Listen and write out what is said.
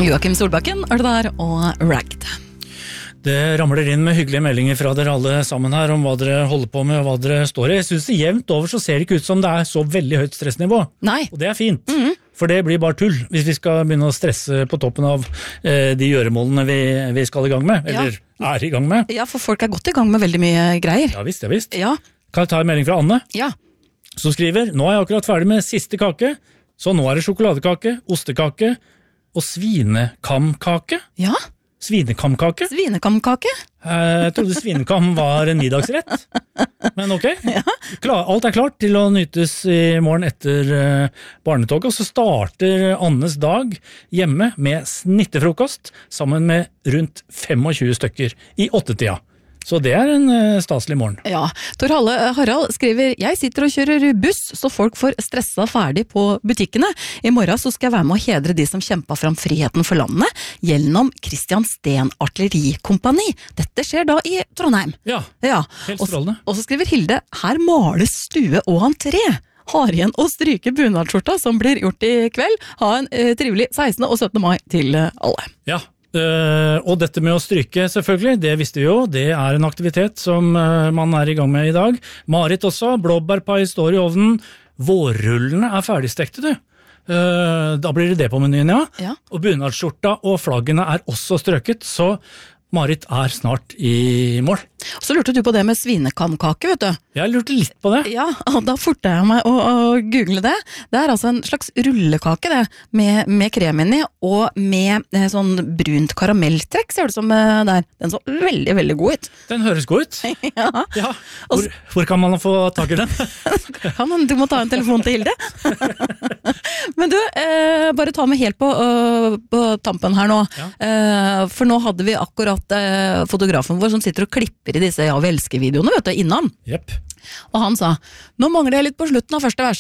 Joakim Solbakken er det der, og Ragged. Det ramler inn med hyggelige meldinger fra dere alle sammen her om hva dere holder på med og hva dere står i. Jeg synes det jevnt over så ser det ikke ut som det er så veldig høyt stressnivå. Nei. Og det er fint, for det blir bare tull hvis vi skal begynne å stresse på toppen av de gjøremålene vi skal i gang med, eller er i gang med. Ja, for folk er godt i gang med veldig mye greier. Ja visst. Ja. Kan jeg ta en melding fra Anne? Ja. Som skriver, nå er jeg akkurat ferdig med siste kake, så nå er det sjokoladekake, ostekake og svinekamkake. Ja. Svinekamkake? Svinekamkake? Jeg trodde svinekam var en middagsrett, men ok. Ja. Alt er klart til å nytes i morgen etter barnetoget, og så starter Annes dag hjemme med snittefrokost sammen med rundt 25 stykker i 8-tida. Så det er en staselig morgen. Ja, Tor Harald skriver, jeg sitter og kjører buss, så folk får stressa ferdig på butikkene. I morgen så skal jeg være med å hedre de som kjempet fram friheten for landet, gjennom Kristian Sten Artillerikompani. Dette skjer da i Trondheim. Ja, helt strålende. Og så skriver Hilde, her males stue og entré. Har igjen å stryke bunadskjorta som blir gjort i kveld. Ha en trivelig 16. og 17. mai til alle. Ja. Og dette med å stryke, selvfølgelig, det visste vi jo, det er en aktivitet som man er i gang med i dag. Marit også, blåbærpai står i ovnen, vårrullene er ferdigstekte, du. Da blir det på menyen, ja. Og bunadskjorta og flaggene er også strøket, så Marit er snart i mål. Så lurte du på det med svinekamkake, vet du. Jeg lurte litt på det. Ja, og da fortet jeg meg å google det. Det er altså en slags rullekake det, med krem inni, og med sånn brunt karamelltrekk, ser det som der. Den så veldig, veldig god ut. Den høres god ut. Ja. Hvor kan man få tak i den? Du må ta en telefon til Hilde. Men du, bare ta med helt på tampen her nå. Ja. For nå hadde vi akkurat fotografen vår som sitter og klipper i disse Ja, vi elsker-videoene, vet du, innan. Yep. Og han sa, nå mangler jeg litt på slutten av første vers.